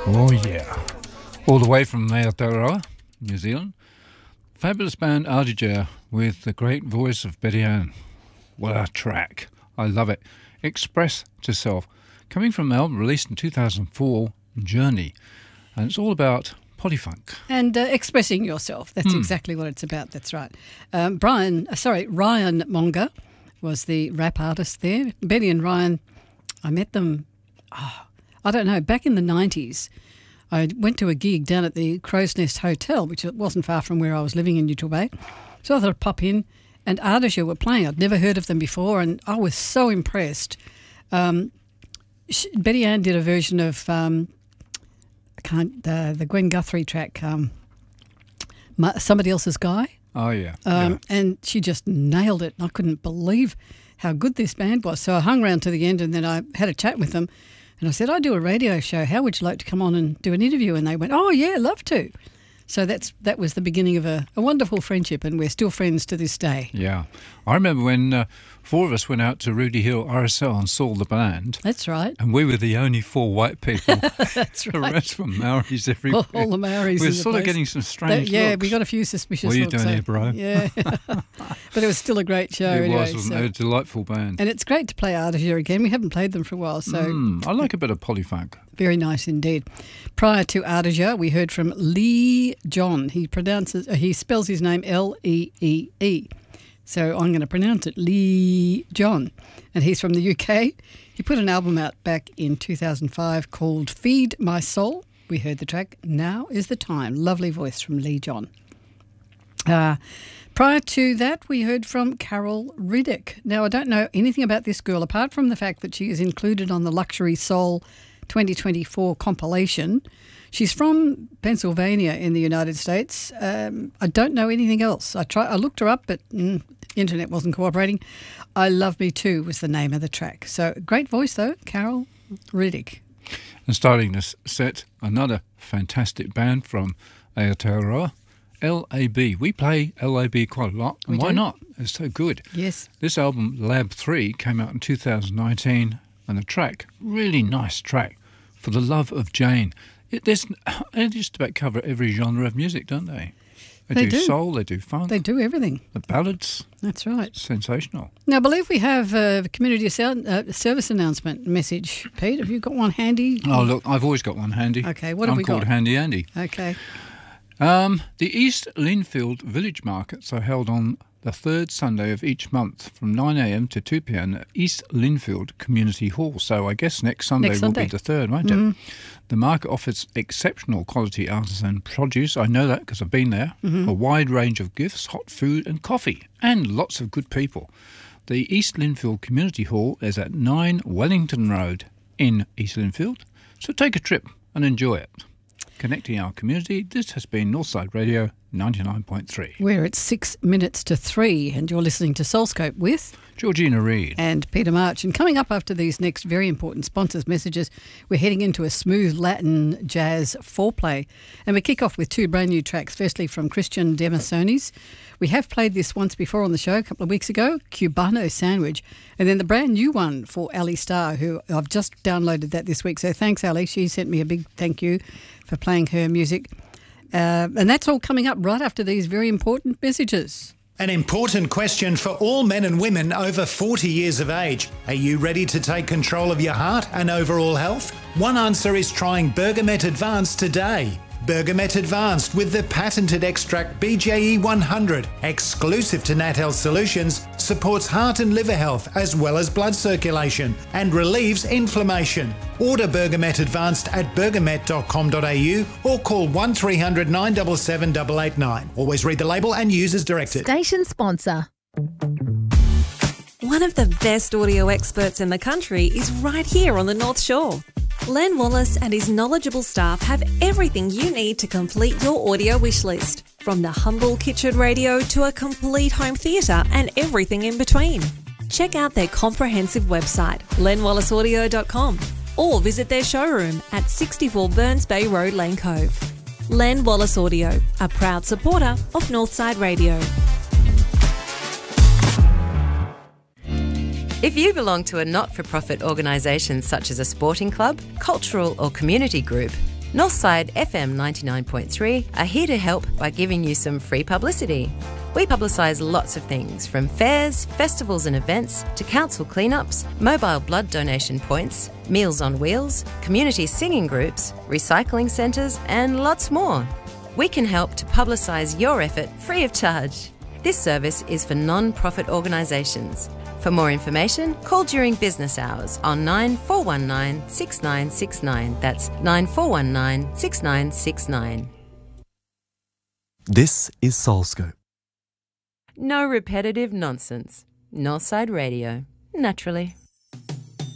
Oh yeah, all the way from Aotearoa, New Zealand. Fabulous band Ardija with the great voice of Betty Ann. What a track. I love it. Express to Self, coming from an album released in 2004, Journey. And it's all about polyfunk. And expressing yourself. That's exactly what it's about. That's right. Ryan Monga was the rap artist there. Betty and Ryan, I met them, I don't know, back in the 90s. I went to a gig down at the Crow's Nest Hotel, which wasn't far from where I was living in Neutral Bay. So I thought I'd pop in, and Ardija were playing. I'd never heard of them before, and I was so impressed. Betty Ann did a version of the Gwen Guthrie track, Somebody Else's Guy. Oh, yeah. And she just nailed it. I couldn't believe how good this band was. So I hung around to the end, and then I had a chat with them. And I said, I do a radio show. How would you like to come on and do an interview? And they went, oh, yeah, love to. So that was the beginning of a wonderful friendship, and we're still friends to this day. Yeah. I remember when 4 of us went out to Rudy Hill RSL and saw the band. That's right. And we were the only 4 white people. That's right. The rest were Maoris everywhere. All the Maoris. We were sort of getting some strange looks. We got a few suspicious looks. What are you looks. doing here, bro? Yeah. But it was still a great show. It anyway, was, wasn't it? A delightful band. And it's great to play Ardija again. We haven't played them for a while, so... I like a bit of polyfunk. Very nice indeed. Prior to Ardija, we heard from Lee John. He spells his name L-E-E-E. So I'm going to pronounce it Lee John. And he's from the UK. He put an album out back in 2005 called Feed My Soul. We heard the track Now Is the Time. Lovely voice from Lee John. Prior to that, we heard from Carol Riddick. Now, I don't know anything about this girl, apart from the fact that she is included on the Luxury Soul 2024 compilation. She's from Pennsylvania in the United States. I don't know anything else. I looked her up, but internet wasn't cooperating. I Love Me Too was the name of the track. So great voice, though, Carol Riddick. And starting this set, another fantastic band from Aotearoa, LAB. We play LAB quite a lot, and why not? It's so good. Yes. This album, Lab 3, came out in 2019, and the track, really nice track, For the Love of Jane. They just about cover every genre of music, don't they? They do soul, they do funk. They do everything. The ballads. That's right. Sensational. Now, I believe we have a community service announcement message. Pete, have you got one handy? Oh, look, I've always got one handy. Okay, what have we got? I'm called Handy Andy. Okay. The East Linfield Village Markets are held on the third Sunday of each month from 9 a.m. to 2 p.m. at East Linfield Community Hall. So I guess next Sunday will be the third, won't it? The market offers exceptional quality artisan produce. I know that because I've been there. A wide range of gifts, hot food and coffee, and lots of good people. The East Linfield Community Hall is at 9 Wellington Road in East Linfield. So take a trip and enjoy it. Connecting our community, this has been Northside Radio 99.3. We're at 6 minutes to 3 and you're listening to Soulscope with Georgina Reid and Peter March. And coming up after these next very important sponsors messages, we're heading into a smooth Latin jazz foreplay. And we kick off with 2 brand new tracks, firstly from Christian Demasonis. We have played this once before on the show a couple of weeks ago, Cubano Sandwich, and then the brand new one for Ali Starr, who I've just downloaded that this week. So thanks, Ali. She sent me a big thank you for playing her music. And that's all coming up right after these very important messages. An important question for all men and women over 40 years of age. Are you ready to take control of your heart and overall health? One answer is trying Bergamet Advanced today. Bergamet Advanced with the patented extract BJE 100, exclusive to Nat Health Solutions, supports heart and liver health as well as blood circulation and relieves inflammation. Order Bergamet Advanced at bergamet.com.au or call 1300 977 889. Always read the label and use as directed. Station sponsor. One of the best audio experts in the country is right here on the North Shore. Len Wallace and his knowledgeable staff have everything you need to complete your audio wish list, from the humble kitchen radio to a complete home theatre and everything in between. Check out their comprehensive website, lenwallaceaudio.com, or visit their showroom at 64 Burns Bay Road, Lane Cove. Len Wallace Audio, a proud supporter of Northside Radio. If you belong to a not-for-profit organisation such as a sporting club, cultural or community group, Northside FM 99.3 are here to help by giving you some free publicity. We publicise lots of things, from fairs, festivals and events, to council cleanups, mobile blood donation points, Meals on Wheels, community singing groups, recycling centres and lots more. We can help to publicise your effort free of charge. This service is for non-profit organisations. For more information, call during business hours on 9419 6969. That's 9419 6969. This is Soulscope. No repetitive nonsense. Northside Radio, naturally.